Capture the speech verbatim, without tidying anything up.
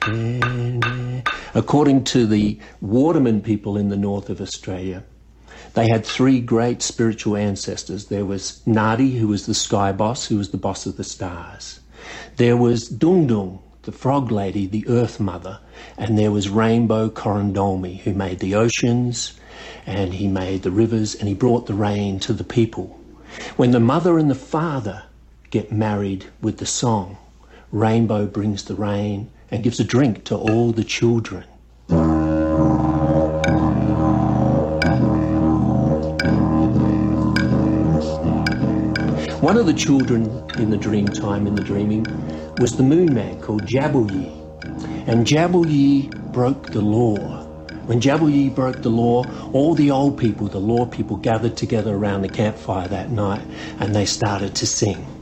According to the Waterman people in the north of Australia, they had three great spiritual ancestors. There was Nadi, who was the sky boss, who was the boss of the stars. There was Dung Dung, the frog lady, the earth mother. And there was Rainbow Corandomi, who made the oceans, and he made the rivers, and he brought the rain to the people. When the mother and the father get married with the song, Rainbow brings the rain and gives a drink to all the children. One of the children in the dream time, in the dreaming, was the moon man called Jabuyi. And Jabuyi broke the law. When Jabuyi broke the law, all the old people, the law people, gathered together around the campfire that night and they started to sing.